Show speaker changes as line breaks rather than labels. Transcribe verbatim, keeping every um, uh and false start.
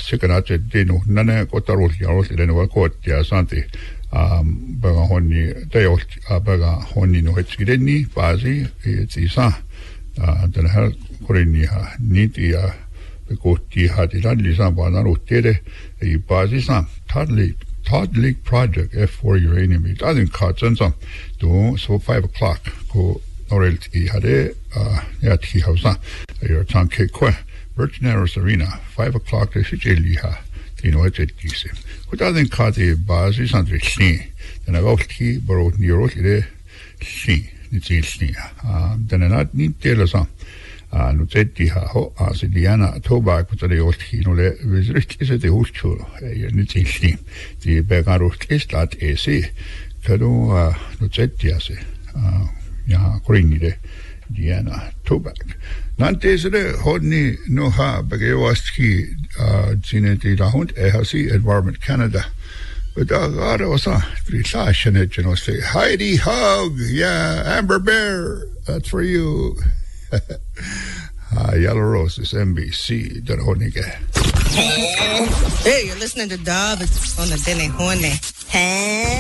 sikanache dino nane kotarol yarol ileno kot ya santi um baga honni tayol baga honni no hetskideni bazi etisa dan hal koreni ha niti ya bekoti hadilan lisan bana rotere e bazi sam totally Todd League Project F four uranium. It doesn't cut some do so five o'clock. Go Norelti Hade, uh, yeah, T House, your tongue cake, Virgin Arrows Arena, five o'clock, the Shiliha, you know, it's a decent. What doesn't cut the bars is under Shin. Then I go tea, borrowed near Shin, it's a Shin. Then I not need tailors on. Nu zetti ha asi Diana tobak på det åt hino le visst är det hustur jag nu till det bägar åt istat är se kado nu zetti asi ja korini det Diana tobak nante så det hodni no ha begewaski sine det da hund är hasi Environment Canada but da gara osa frisation it you know say Heidi Hug yeah Amber Bear that's for you. uh, Yellow Roses, N B C, Donahonega.
Hey, you're listening to Dub. It's on the Denehone. Hey.